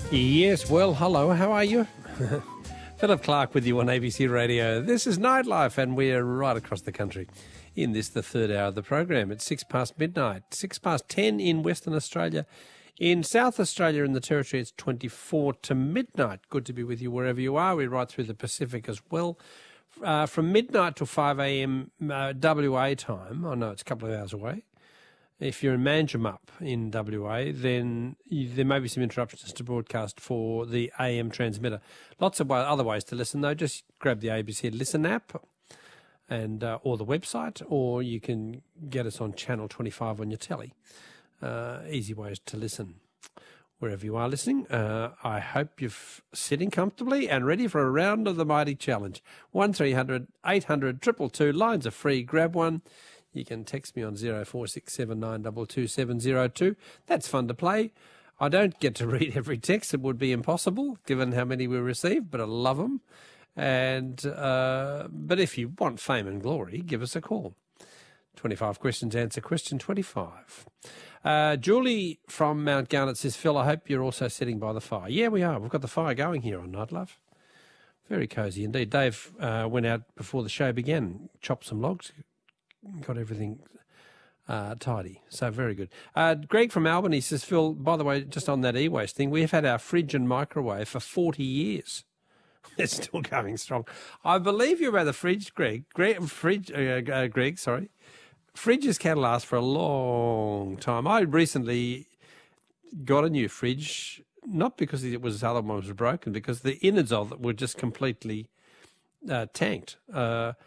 Yes, well, hello, how are you? Philip Clark with you on ABC Radio. This is Nightlife, and we're right across the country in this, the third hour of the program. It's 6 past midnight, 6 past 10 in Western Australia. In South Australia and the Territory, it's 24 to midnight. Good to be with you wherever you are. We're right through the Pacific as well. From midnight to 5 a.m. WA time, I know it's a couple of hours away. If you're in Manjimup in WA, then there may be some interruptions to broadcast for the AM transmitter. Lots of other ways to listen, though. Just grab the ABC Listen app and or the website, or you can get us on Channel 25 on your telly. Easy ways to listen wherever you are listening. I hope you're sitting comfortably and ready for a round of the mighty challenge. 1300 800 222. Lines are free. Grab one. You can text me on 0467 922 702. That's fun to play. I don't get to read every text. It would be impossible given how many we receive, but I love them. And but if you want fame and glory, give us a call. 25 questions, answer question 25. Julie from Mount Garnet says, Phil, I hope you're also sitting by the fire. Yeah, we are. We've got the fire going here on Nightlife. Very cosy indeed. Dave went out before the show began, chopped some logs, got everything tidy. So very good. Greg from Albany says, Phil, by the way, just on that e-waste thing, we've had our fridge and microwave for 40 years. It's still going strong. I believe you about the fridge, Greg. Greg, sorry. Fridges can last for a long time. I recently got a new fridge, not because the other one was broken, because the innards of it were just completely tanked. The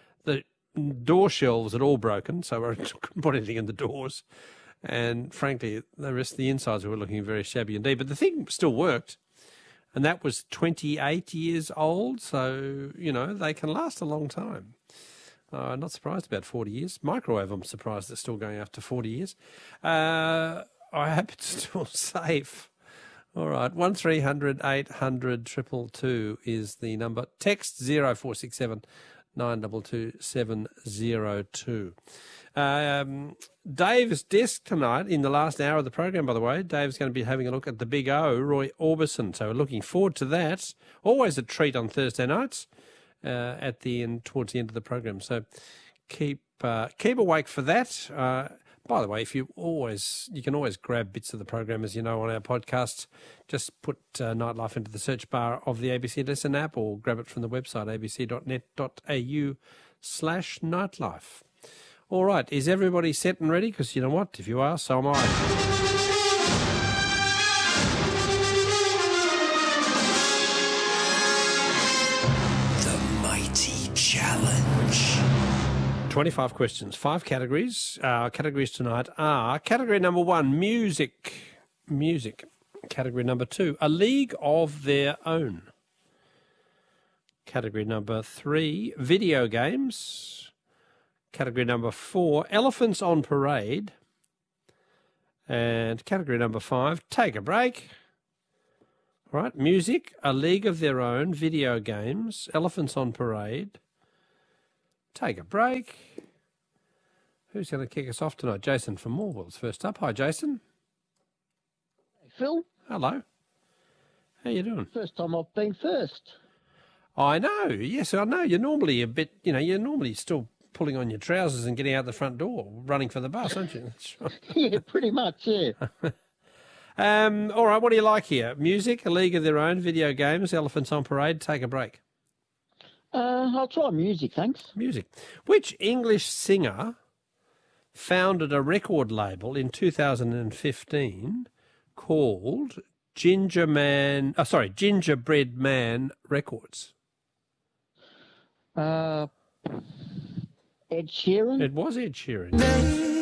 door shelves had all broken, so I couldn't put anything in the doors. And frankly, the rest of the insides were looking very shabby indeed. But the thing still worked, and that was 28 years old. So, you know, they can last a long time. Not surprised about 40 years. Microwave, I'm surprised it's still going after 40 years. I hope it's still safe. All right, 1300 800 222 is the number. Text 0467 922 702. Dave's desk tonight, in the last hour of the program, by the way, Dave's going to be having a look at the Big O, Roy Orbison. So we're looking forward to that. Always a treat on Thursday nights at the end, towards the end of the program. So keep awake for that. By the way, you can always grab bits of the program, as you know, on our podcasts. Just put Nightlife into the search bar of the ABC Listen app, or grab it from the website, abc.net.au/nightlife. All right, is everybody set and ready? Because you know what? If you are, so am I. Challenge. 25 questions, 5 categories. Categories tonight are category number 1, music. Category number 2, a league of their own. Category number 3, video games. Category number 4, elephants on parade. And category number 5, take a break. All right, music, a league of their own, video games, elephants on parade. Take a break. Who's going to kick us off tonight? Jason from Morwell's first up. Hi, Jason. Hey, Phil. Hello. How you doing? First time I've been first. I know. Yes, I know. You're normally a bit, you're normally still pulling on your trousers and getting out the front door, running for the bus, aren't you? That's right. Yeah, pretty much, yeah. All right, what do you like here? Music, a league of their own, video games, elephants on parade, take a break. I'll try music, thanks. Music. Which English singer founded a record label in 2015 called Gingerbread Man Records? Ed Sheeran? It was Ed Sheeran.